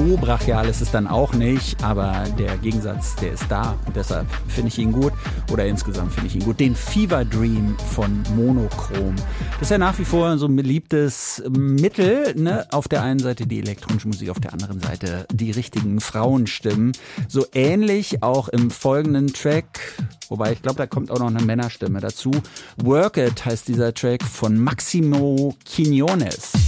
so brachial ist es dann auch nicht, aber der Gegensatz, der ist da. Und deshalb finde ich ihn gut, oder insgesamt finde ich ihn gut. Den Fever Dream von Monochrom. Das ist ja nach wie vor so ein beliebtes Mittel, ne? Auf der einen Seite die elektronische Musik, auf der anderen Seite die richtigen Frauenstimmen. So ähnlich auch im folgenden Track, wobei ich glaube, da kommt auch noch eine Männerstimme dazu. Work It heißt dieser Track von Maximo Quiñones.